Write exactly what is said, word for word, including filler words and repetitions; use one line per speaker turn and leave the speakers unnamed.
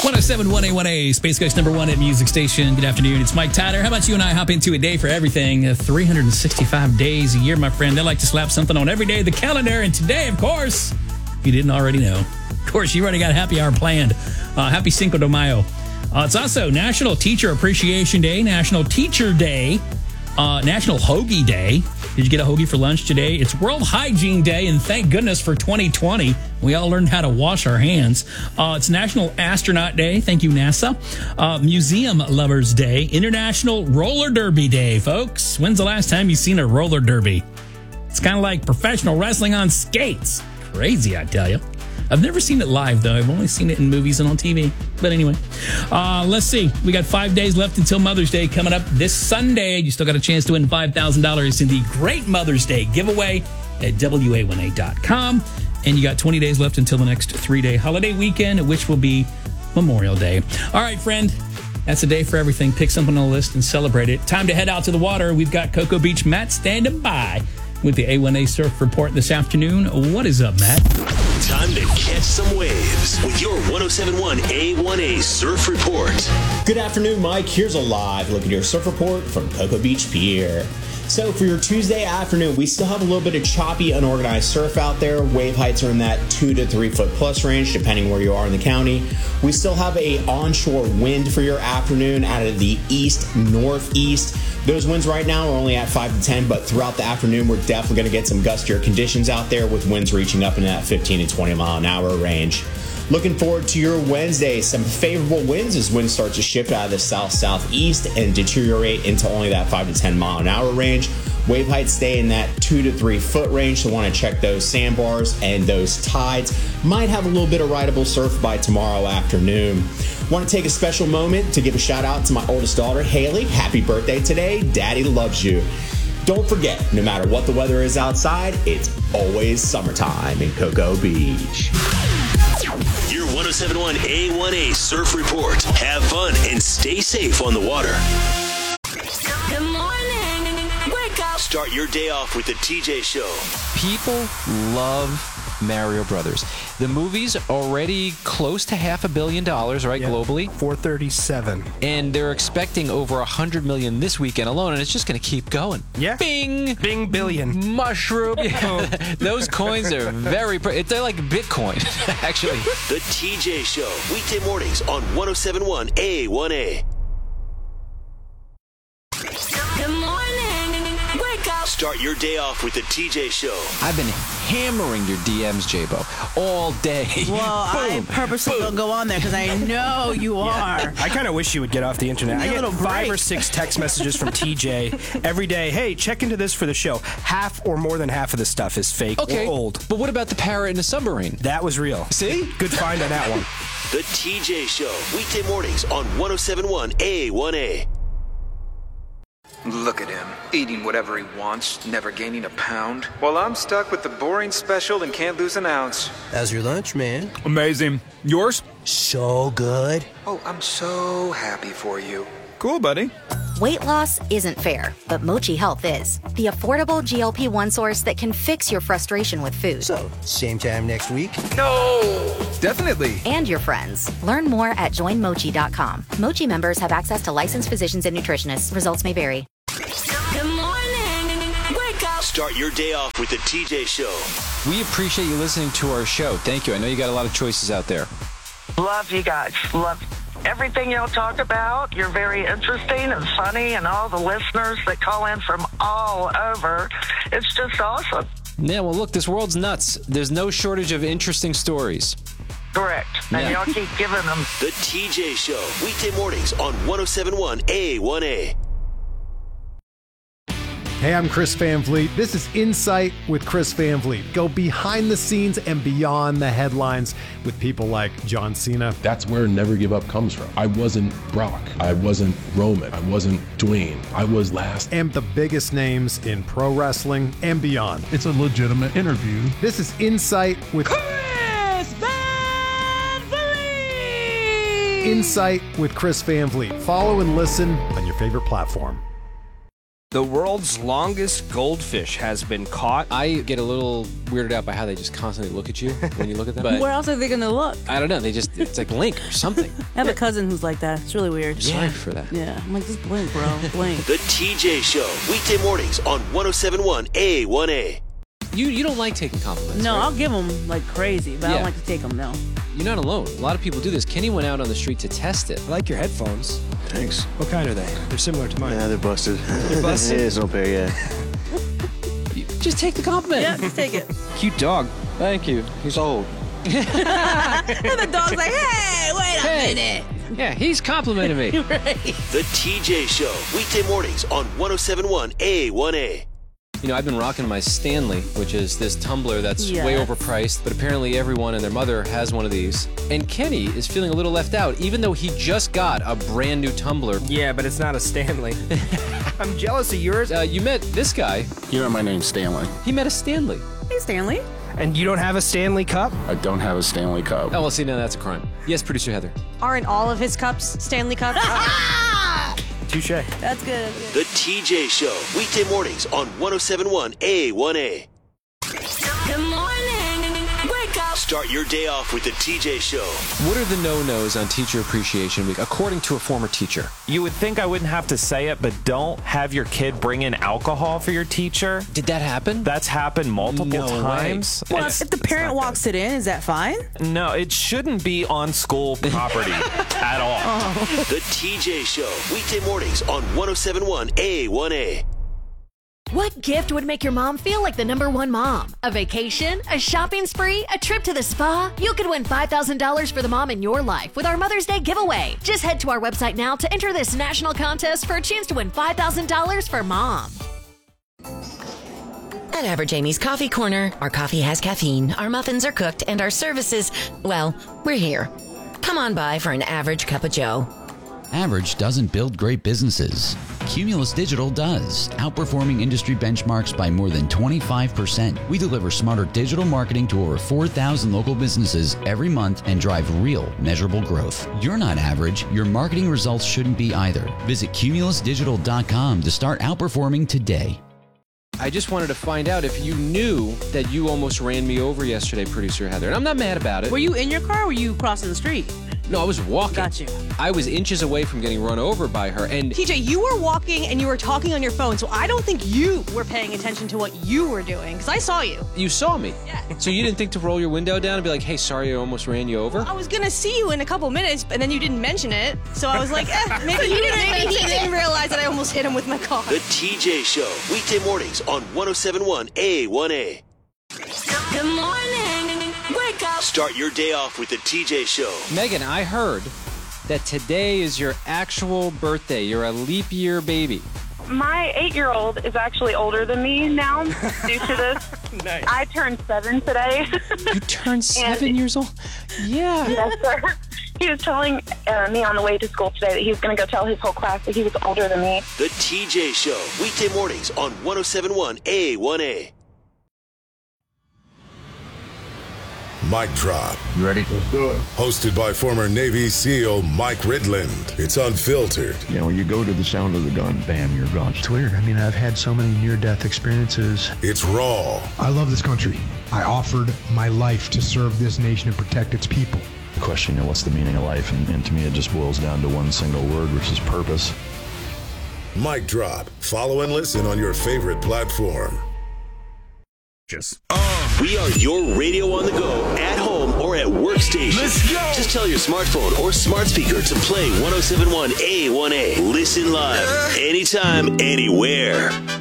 one oh seven point one A one A, Space Coast number one at Music Station. Good afternoon. It's Mike Tyler. How about you and I hop into a day for everything? Uh, three hundred sixty-five days a year, my friend. They like to slap something on every day of the calendar. And today, of course, if you didn't already know, of course, you already got a happy hour planned. Uh, happy Cinco de Mayo. Uh, it's also National Teacher Appreciation Day, National Teacher Day, uh, National Hoagie Day. Did you get a hoagie for lunch today? It's World Hygiene Day, and thank goodness for twenty twenty. We all learned how to wash our hands. Uh, it's National Astronaut Day. Thank you, NASA. Uh, Museum Lovers Day. International Roller Derby Day, folks. When's the last time you've seen a roller derby? It's kind of like professional wrestling on skates. Crazy, I tell you. I've never seen it live, though. I've only seen it in movies and on T V. But anyway, uh, let's see. We got five days left until Mother's Day coming up this Sunday. You still got a chance to win five thousand dollars in the Great Mother's Day giveaway at W A one A dot com. And you got twenty days left until the next three-day holiday weekend, which will be Memorial Day. All right, friend. That's a day for everything. Pick something on the list and celebrate it. Time to head out to the water. We've got Cocoa Beach Matt standing by with the A one A Surf Report this afternoon. What is up, Matt?
Time to catch some waves with your one oh seven point one A one A Surf Report.
Good afternoon, Mike. Here's a live look at your surf report from Cocoa Beach Pier. So for your Tuesday afternoon, we still have a little bit of choppy, unorganized surf out there. Wave heights are in that two to three foot plus range, depending where you are in the county. We still have a onshore wind for your afternoon out of the east northeast. Those winds right now are only at five to ten, but throughout the afternoon, we're definitely going to get some gustier conditions out there with winds reaching up in that fifteen to twenty mile an hour range. Looking forward to your Wednesday. Some favorable winds as winds start to shift out of the south-southeast and deteriorate into only that five to ten mile an hour range. Wave heights stay in that two to three foot range, so want to check those sandbars and those tides. Might have a little bit of rideable surf by tomorrow afternoon. Want to take a special moment to give a shout out to my oldest daughter, Haley. Happy birthday today. Daddy loves you. Don't forget, no matter what the weather is outside, it's always summertime in Cocoa Beach.
Your one oh seven point one A one A Surf Report. Have fun and stay safe on the water.
Good morning. Wake up.
Start your day off with the T J Show.
People love Mario Brothers. The movie's already close to half a billion dollars, right,
yep.
globally?
four thirty-seven.
And they're expecting over one hundred million this weekend alone, and it's just going to keep going.
Yeah.
Bing!
Bing billion.
Mushroom. Those coins are very... Pre- they're like Bitcoin, actually.
The T J Show. Weekday mornings on one oh seven point one A one A.
Good morning. Wake up.
Start your day off with the T J Show.
I've been hammering your D Ms, J-Bo, all day.
Well, I purposely don't go on there because I know you are.
I kind of wish you would get off the internet. I
Give me a
get
little
five
break.
or six text messages from T J every day. Hey, check into this for the show. Half or more than half of the stuff is fake
Okay,
or old.
but what about the parrot in the submarine?
That was real.
See?
Good find on that one.
The T J Show. Weekday mornings on one oh seven point one A one A.
Look at him, eating whatever he wants, never gaining a pound. Well, I'm stuck with the boring special and can't lose an ounce.
How's your lunch, man?
Amazing. Yours?
So good.
Oh, I'm so happy for you.
Cool, buddy.
Weight loss isn't fair, but Mochi Health is. The affordable G L P one source that can fix your frustration with food.
So, same time next week?
No! Definitely.
And your friends. Learn more at join mochi dot com. Mochi members have access to licensed physicians and nutritionists. Results may vary.
Good morning. Wake up.
Start your day off with the T J Show.
We appreciate you listening to our show. Thank you. I know you got a lot of choices out there.
Love you guys. Love everything y'all talk about. You're very interesting and funny, and all the listeners that call in from all over. It's just awesome.
Yeah, well, look, this world's nuts. There's no shortage of interesting stories.
Correct. And
Yeah.
y'all keep giving them.
The T J Show. Weekday mornings on one oh seven point one A one A.
Hey, I'm Chris Van Vliet. This is Insight with Chris Van Vliet. Go behind the scenes and beyond the headlines with people like John Cena.
That's where Never Give Up comes from. I wasn't Brock. I wasn't Roman. I wasn't Dwayne. I was last.
And the biggest names in pro wrestling and beyond.
It's a legitimate interview.
This is Insight with
Chris Van Vliet.
Insight with Chris Van Vliet. Follow and listen on your favorite platform.
The world's longest goldfish has been caught.
I get a little weirded out by how they just constantly look at you when you look at them. But
Where else are they going to look?
I don't know. They just, it's like blink or something.
I have a cousin who's like that. It's really weird.
Sorry for that.
Yeah, I'm like, just blink, bro. Blink.
The T J Show, weekday mornings on one oh seven point one A one A.
You you don't like taking compliments,
No,
right?
I'll give them like crazy, but I
Yeah.
don't like to take them, no.
You're not alone. A lot of people do this. Kenny went out on the street to test it.
I like your headphones.
Thanks.
What kind are they? They're similar to mine.
Yeah, they're busted.
They're busted?
It's no pair yet.
Just take the compliment.
Yeah, just take it.
Cute dog.
Thank you. He's old.
And the dog's like, hey, wait a
Hey.
minute.
Yeah, he's complimenting me.
Right.
The T J Show, weekday mornings on one oh seven point one A one A.
You know, I've been rocking my Stanley, which is this tumbler that's
Yes.
way overpriced, but apparently everyone and their mother has one of these. And Kenny is feeling a little left out, even though he just got a brand new tumbler.
Yeah, but it's not a Stanley. I'm jealous of yours.
Uh, you met this guy.
You know my name's Stanley.
He met a Stanley.
Hey, Stanley.
And you don't have a Stanley Cup?
I don't have a Stanley Cup.
Oh, well, see, now that's a crime. Yes, producer Heather.
Aren't all of his cups Stanley Cups?
Touche.
That's good. That's good.
The T J Show, weekday mornings on one oh seven point one A one A.
Good morning. Wake up.
Start your day off with the T J Show.
What are the no-nos on Teacher Appreciation Week, according to a former teacher?
You would think I wouldn't have to say it, but don't have your kid bring in alcohol for your teacher.
Did that happen?
That's happened multiple
No
times.
Well,
It's-
if the parent walks it in, is that fine?
No, it shouldn't be on school property at all.
The T J Show, weekday mornings on one oh seven point one A one A.
What gift would make your mom feel like the number one mom? A vacation? A shopping spree? A trip to the spa? You could win five thousand dollars for the mom in your life with our Mother's Day giveaway. Just head to our website now to enter this national contest for a chance to win five thousand dollars for mom.
At Average Amy's Coffee Corner, our coffee has caffeine, our muffins are cooked, and our services, well, we're here. Come on by for an average cup of joe.
Average doesn't build great businesses. Cumulus Digital does, outperforming industry benchmarks by more than twenty-five percent. We deliver smarter digital marketing to over four thousand local businesses every month and drive real, measurable growth. You're not average. Your marketing results shouldn't be either. Visit cumulus digital dot com to start outperforming today.
I just wanted to find out if you knew that you almost ran me over yesterday, producer Heather. And I'm not mad about it.
Were you in your car or were you crossing the street?
No, I was walking.
Got you.
I was inches away from getting run over by her. And
T J, you were walking and you were talking on your phone, so I don't think you were paying attention to what you were doing, because I saw you.
you saw me. Yeah. So you didn't think to roll your window down and be like, hey, sorry, I almost ran you over?
I was gonna see you in a couple minutes, and then you didn't mention it, so I was like, eh, maybe he didn't, maybe he didn't realize that I almost hit him with my car.
The T J Show, weekday mornings on one oh seven point one A one A.
Good morning. Wake up.
Start your day off with the T J Show.
Megan, I heard that today is your actual birthday. You're a leap year baby.
My eight-year-old is actually older than me now due to this.
Nice.
I turned seven today.
You turned seven years old? Yeah.
Yes, sir. He was telling uh, me on the way to school today that he was going to go tell his whole class that he was older than me.
The T J Show, weekday mornings on one oh seven point one A one A.
Mic Drop.
You ready? Let's do it.
Hosted by former Navy SEAL Mike Ridland. It's unfiltered.
You know, when you go to the sound of the gun, bam, you're gone.
It's weird. I mean, I've had so many near-death experiences.
It's raw.
I love this country. I offered my life to serve this nation and protect its people.
The question, you know, what's the meaning of life? And, and to me, it just boils down to one single word, which is purpose.
Mic Drop. Follow and listen on your favorite platform.
Just. We are your radio on the go, at home, or at workstation.
Let's go!
Just tell your smartphone or smart speaker to play one oh seven point one A one A. Listen live, anytime, anywhere.